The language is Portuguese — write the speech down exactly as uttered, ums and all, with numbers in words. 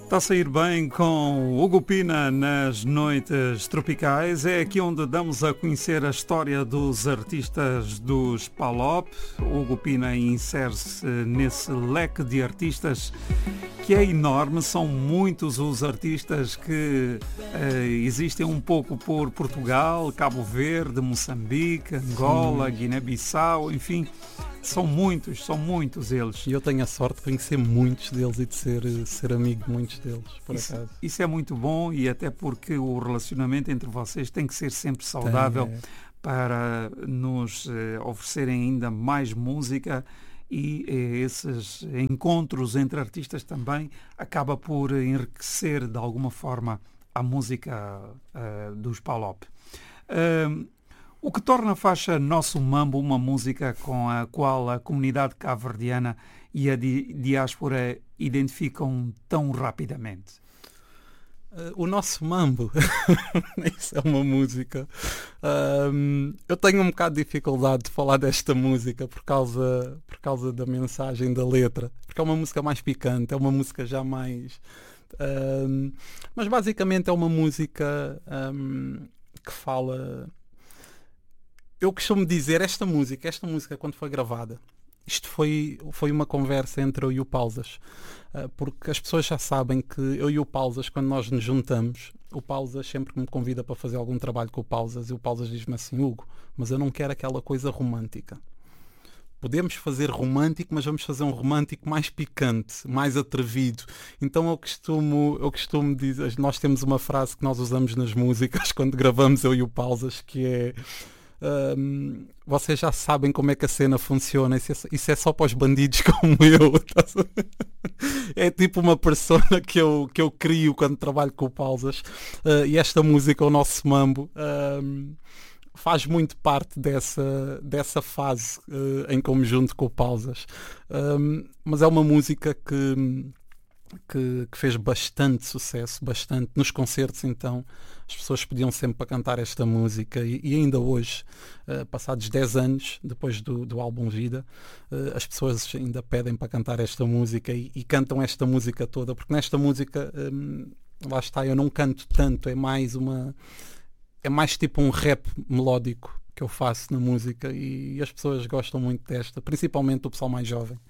Está a sair bem com Hugo Pina nas noites tropicais. É aqui onde damos a conhecer a história dos artistas dos Palop. Hugo Pina insere-se nesse leque de artistas que é enorme. São muitos os artistas que eh, existem um pouco por Portugal, Cabo Verde, Moçambique, Angola, Guiné-Bissau, enfim. São muitos, são muitos eles. E eu tenho a sorte de conhecer muitos deles e de ser, ser amigo de muitos deles, por isso, acaso. Isso é muito bom, e até porque o relacionamento entre vocês tem que ser sempre saudável, tem, é. para nos eh, oferecerem ainda mais música, e eh, esses encontros entre artistas também acaba por enriquecer de alguma forma a música eh, dos Palop. Uh, O que torna a faixa Nosso Mambo uma música com a qual a comunidade cabo-verdiana e a di- diáspora identificam tão rapidamente? Uh, o Nosso Mambo, isso é uma música. Um, eu tenho um bocado de dificuldade de falar desta música por causa, por causa da mensagem da letra, porque é uma música mais picante, é uma música já mais... Um, mas basicamente é uma música um, que fala... Eu costumo dizer, esta música, esta música quando foi gravada, isto foi, foi uma conversa entre eu e o Pausas, porque as pessoas já sabem que eu e o Pausas, quando nós nos juntamos, o Pausas sempre me convida para fazer algum trabalho com o Pausas, e o Pausas diz-me assim: Hugo, mas eu não quero aquela coisa romântica. Podemos fazer romântico, mas vamos fazer um romântico mais picante, mais atrevido. Então eu costumo, eu costumo dizer, nós temos uma frase que nós usamos nas músicas quando gravamos, eu e o Pausas, que é... Um, vocês já sabem como é que a cena funciona, isso é, isso é só para os bandidos como eu. É tipo uma persona que eu, que eu crio quando trabalho com o Pausas, uh, e esta música, o Nosso Mambo, um, faz muito parte dessa, dessa fase uh, em que eu me junto com o Pausas, um, mas é uma música que Que, que fez bastante sucesso, bastante nos concertos. Então as pessoas pediam sempre para cantar esta música, e, e ainda hoje, uh, passados dez anos depois do, do álbum Vida, uh, as pessoas ainda pedem para cantar esta música, e, e cantam esta música toda, porque nesta música, um, lá está, eu não canto tanto, é mais uma é mais tipo um rap melódico que eu faço na música, e, e as pessoas gostam muito desta, principalmente o pessoal mais jovem.